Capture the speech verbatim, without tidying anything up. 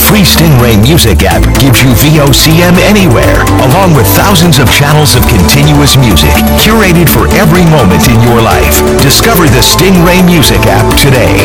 free Stingray Music app gives you V O C M anywhere, along with thousands of channels of continuous music, curated for every moment in your life. Discover the Stingray Music app today.